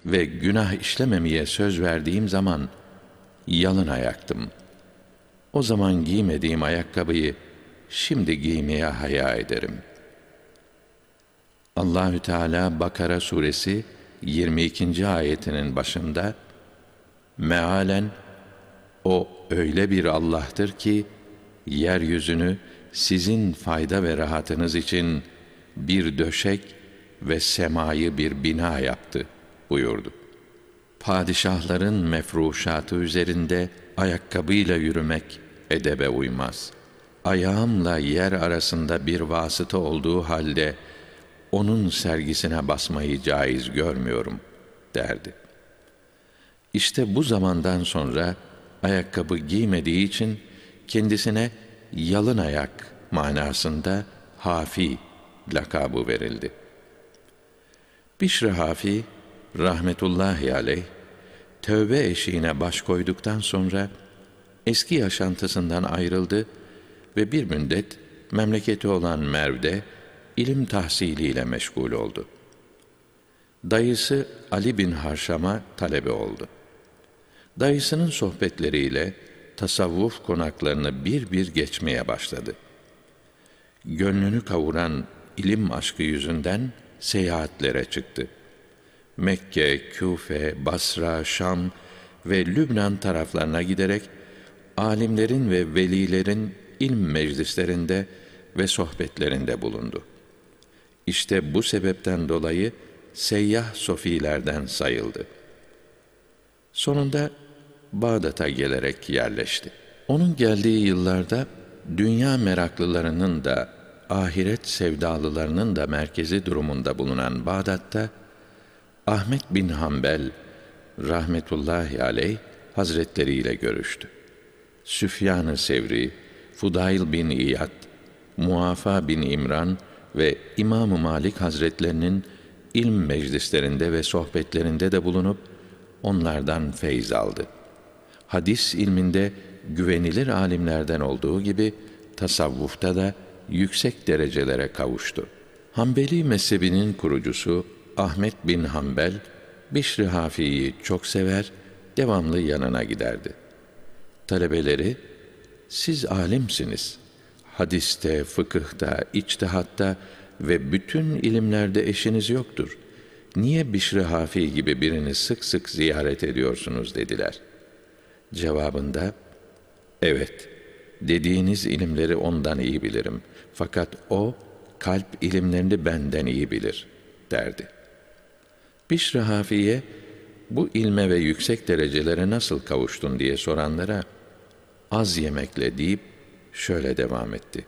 ve günah işlememeye söz verdiğim zaman yalın ayaktım. O zaman giymediğim ayakkabıyı şimdi giymeye haya ederim. Allahü Teala Bakara suresi 22. ayetinin başında mealen o öyle bir Allah'tır ki yeryüzünü sizin fayda ve rahatınız için bir döşek ve semayı bir bina yaptı buyurdu. Padişahların mefruşatı üzerinde ayakkabıyla yürümek edebe uymaz. Ayağımla yer arasında bir vasıta olduğu halde onun sergisine basmayı caiz görmüyorum derdi. İşte bu zamandan sonra ayakkabı giymediği için kendisine yalın ayak manasında Hafi lakabı verildi. Bişr-i Hafi rahmetullahi aleyh tövbe eşiğine baş koyduktan sonra eski yaşantısından ayrıldı ve bir müddet memleketi olan Merv'de ilim tahsiliyle meşgul oldu. Dayısı Ali bin Harşam'a talebe oldu. Dayısının sohbetleriyle tasavvuf konaklarını bir bir geçmeye başladı. Gönlünü kavuran ilim aşkı yüzünden seyahatlere çıktı. Mekke, Küfe, Basra, Şam ve Lübnan taraflarına giderek alimlerin ve velilerin ilm meclislerinde ve sohbetlerinde bulundu. İşte bu sebepten dolayı seyyah sofilerden sayıldı. Sonunda Bağdat'a gelerek yerleşti. Onun geldiği yıllarda dünya meraklılarının da ahiret sevdalılarının da merkezi durumunda bulunan Bağdat'ta Ahmet bin Hanbel rahmetullahi aleyh hazretleri ile görüştü. Süfyan-ı Sevri, Fudayl bin İyad, Muafa bin İmran ve İmam-ı Malik hazretlerinin ilm meclislerinde ve sohbetlerinde de bulunup onlardan feyz aldı. Hadis ilminde güvenilir alimlerden olduğu gibi tasavvufta da yüksek derecelere kavuştu. Hanbeli mezhebinin kurucusu Ahmet bin Hanbel, Bişr-i Hafi'yi çok sever, devamlı yanına giderdi. Talebeleri, siz alimsiniz. Hadiste, fıkıhta, içtihatta ve bütün ilimlerde eşiniz yoktur. Niye Bişr-i Hafi gibi birini sık sık ziyaret ediyorsunuz dediler. Cevabında, evet, dediğiniz ilimleri ondan iyi bilirim. Fakat o, kalp ilimlerini benden iyi bilir, derdi. Bişr-i Hafi'ye, bu ilme ve yüksek derecelere nasıl kavuştun diye soranlara, az yemekle deyip şöyle devam etti.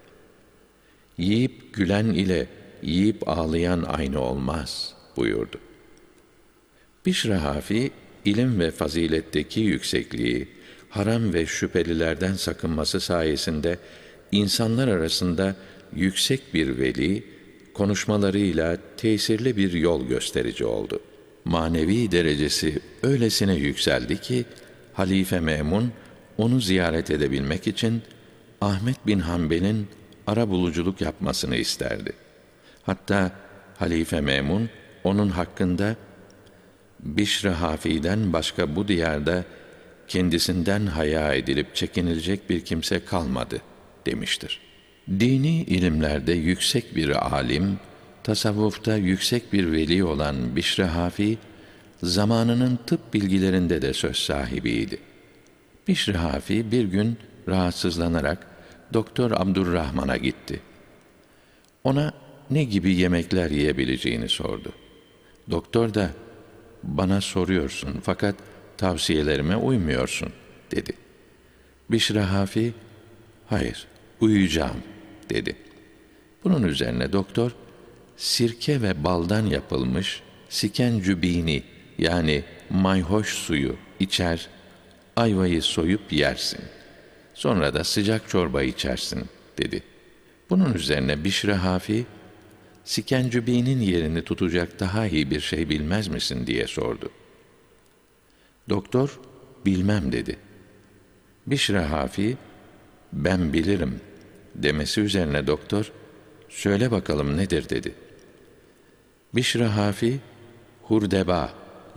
Yiyip gülen ile yiyip ağlayan aynı olmaz buyurdu. Bişr-i Hafi, ilim ve faziletteki yüksekliği, haram ve şüphelilerden sakınması sayesinde insanlar arasında yüksek bir veli, konuşmalarıyla tesirli bir yol gösterici oldu. Manevi derecesi öylesine yükseldi ki, Halife Memun, onu ziyaret edebilmek için Ahmet bin Hanbel'in arabuluculuk yapmasını isterdi. Hatta Halife Memun onun hakkında Bişr-i Hafi'den başka bu diyarda kendisinden haya edilip çekinilecek bir kimse kalmadı demiştir. Dini ilimlerde yüksek bir alim, tasavvufta yüksek bir veli olan Bişr-i Hafi, zamanının tıp bilgilerinde de söz sahibiydi. Bişr-i Hafi bir gün rahatsızlanarak Doktor Abdurrahman'a gitti. Ona ne gibi yemekler yiyebileceğini sordu. Doktor da, bana soruyorsun fakat tavsiyelerime uymuyorsun dedi. Bişr-i Hafi, hayır, uyuyacağım dedi. Bunun üzerine doktor, sirke ve baldan yapılmış sikencübini yani mayhoş suyu içer, ayvayı soyup yersin. Sonra da sıcak çorba içersin dedi. Bunun üzerine Bişr-i Hafi, sikencübinin yerini tutacak daha iyi bir şey bilmez misin diye sordu. Doktor, bilmem dedi. Bişr-i Hafi, ben bilirim demesi üzerine doktor, söyle bakalım nedir dedi. Bişr-i Hafi, hurdeba